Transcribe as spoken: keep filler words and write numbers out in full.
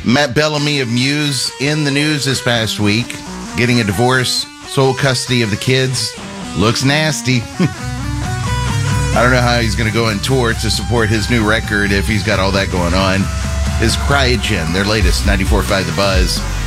Matt Bellamy of Muse in the news this past week, getting a divorce, sole custody of the kids. Looks nasty. I don't know how he's going to go on tour to support his new record if he's got all that going on. Is Cryogen, their latest ninety-four point five The Buzz.